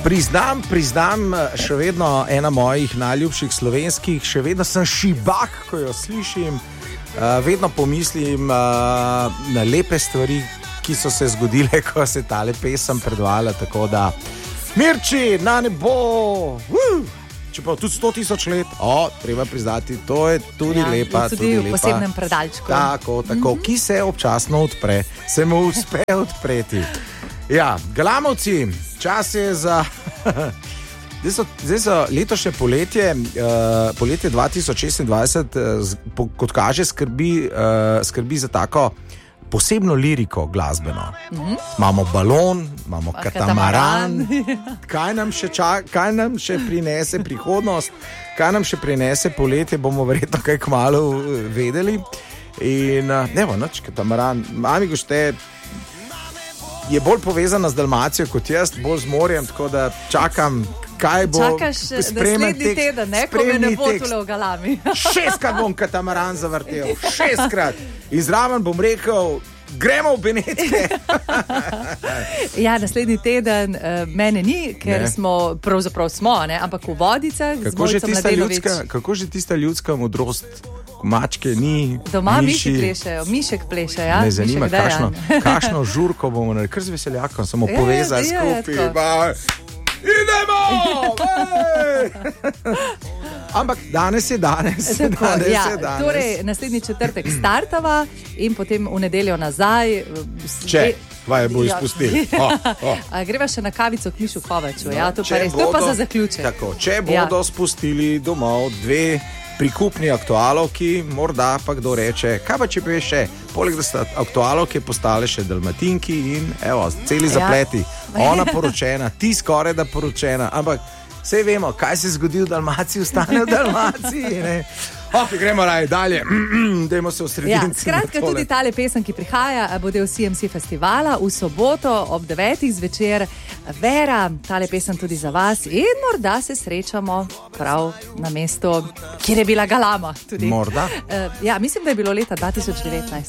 Priznam, še vedno ena mojih najljubših slovenskih, še vedno sem šibak, ko jo slišim, vedno pomislim na lepe stvari, ki so se zgodile, ko se tale pesem predvajala, tako da Mirči, na nebo, čeprav tudi 100 000 let, treba priznati, to je tudi lepa. Tudi v posebnem predalčku. Tako, ki se občasno odpre, se mu uspe odpreti. Ja, Galamovci, čas je za... Zdaj so letošnje poletje 2026, kot kaže, skrbi za tako posebno liriko glasbeno. Imamo balon, imamo katamaran. Kaj nam še prinese prihodnost, kaj nam še prinese poletje, bomo verjetno kaj kmalu vedeli. In evo, katamaran, mami gošte, je bolj povezana z Dalmacijo kot jaz, bolj z morjem, tako da čakam, kaj bo. Čakaš naslednji teden, ko me ne bo tule v Galami. 6krat bom katamaran zavrtel, 6krat. In zraven bom rekel, gremo v Benetke. Ja, naslednji teden mene ni, ker smo, pravzaprav smo, ampak v Vodicah z Mojco Mladenović. Kako že tista ljudska modrost? Mačke ni, doma miši plešejo, mišek pleše, ja? Me zanima, kakšno žurko bomo naredili, kar z veseljakom, samo povezali skupaj. Idemo! Ampak danes je danes. Torej, naslednji četrtek startava in potem v nedeljo nazaj. Vaj bo izpustili. Greva še na kavico k Mišu Kovaču, to pa za zaključek. Tako, če bodo spustili domov 2 prikupni aktualovki, morda pa kdo reče, kaj pa če bi še, poleg da sta aktualovke postale še dalmatinki in evo, celi zapleti, ona poročena, ti skoraj da poročena, ampak sej vemo, kaj se zgodi v Dalmaciji, ostane v Dalmaciji, ne? Gremo dalje, dajmo se osrediti. Skratka, tudi tale pesem, ki prihaja, bo del CMC festivala v soboto ob 9 zvečer. Vera, tale pesem tudi za vas in morda se srečamo prav na mestu, kjer je bila Galama. Tudi. Morda? Mislim, da je bilo leta 2019.